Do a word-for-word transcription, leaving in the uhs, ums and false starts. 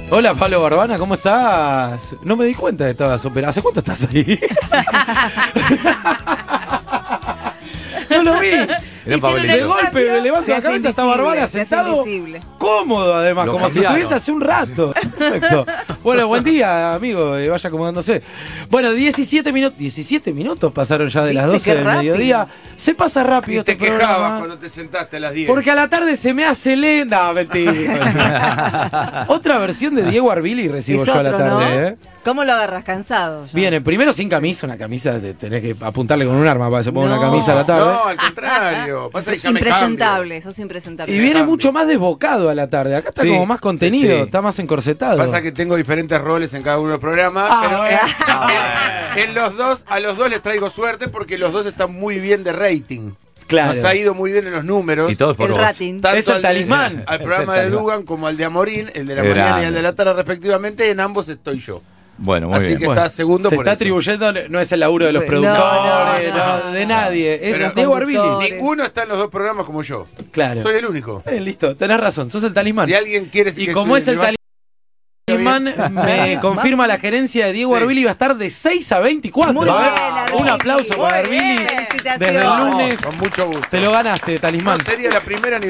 Hola, Pablo Barbana, ¿cómo estás? No me di cuenta de que estabas operado. ¿Hace cuánto estás ahí? No lo vi. De golpe me levanto la cabeza, está Barbana sentado. Cómodo, además, lo como cambiaron. Si estuviese hace un rato. Perfecto. Bueno, buen día, amigo. Eh, vaya acomodándose. Bueno, diecisiete minutos. diecisiete minutos pasaron ya de las doce del rápido. mediodía. Se pasa rápido. Y te este quejabas programa. cuando te sentaste a las diez. Porque a la tarde se me hace lenta. No, mentira. Otra versión de Diego Arbili recibo es yo otro, a la tarde, ¿no? ¿eh? ¿Cómo lo agarras cansado? Ya? Viene, primero sin camisa, una camisa, te tenés que apuntarle con un arma para que se ponga No. una camisa a la tarde. No, al contrario. Pasa que ya me impresentable, cambio. sos impresentable. Y viene cambio. mucho más desbocado a la tarde. Acá está Sí, como más contenido, sí. está más encorsetado. Pasa que tengo diferentes roles en cada uno de los programas. Ah, pero bueno. en, en- en los dos, a los dos les traigo suerte porque los dos están muy bien de rating. Claro. Nos ha ido muy bien en los números. Y todo es por El vos. rating. Tanto Es el al de- talismán. Al programa Es el de talismán. Dugan como al de Amorín, el de la Grande. mañana y el de la tarde respectivamente. En ambos estoy yo. Bueno, muy Así bien. que Bueno, está segundo se por está eso. atribuyendo, no es el laburo de los No, productores, no, no, no, de no. nadie. Es Pero- Diego Arbili. Conductores. Ninguno está en los dos programas como yo. Claro. Soy el único. Eh, listo, tenés razón, sos el talismán. Si alguien quiere Y que como se- es el le vaya talismán, bien. me confirma la gerencia de Diego Sí. Arbili, va a estar de seis a veinticuatro. Muy ¿eh? bien, Arbili. Un aplauso Muy para bien, Arbili. felicitaciones. Desde el lunes. Con mucho gusto. Te lo ganaste, talismán. No sería la primera ni